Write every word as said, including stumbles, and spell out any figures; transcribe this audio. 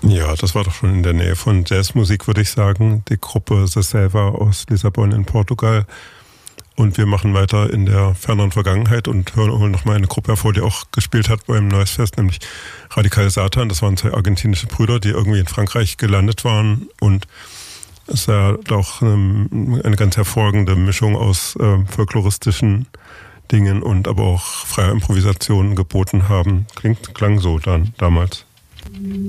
Ja, das war doch schon in der Nähe von Jazzmusik, würde ich sagen. Die Gruppe The Selva aus Lissabon in Portugal. Und wir machen weiter in der ferneren Vergangenheit und hören, holen nochmal eine Gruppe hervor, die auch gespielt hat beim Noise Fest, nämlich Radikal Satan. Das waren zwei argentinische Brüder, die irgendwie in Frankreich gelandet waren. Und es ist ja doch eine, eine ganz hervorragende Mischung aus äh, folkloristischen Dingen und aber auch freier Improvisation geboten haben. Klingt, klang so dann damals.